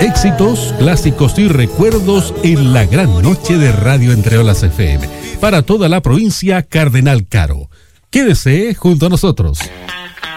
Éxitos, clásicos y recuerdos en la gran noche de Radio Entre Olas FM. Para toda la provincia Cardenal Caro. Quédese junto a nosotros.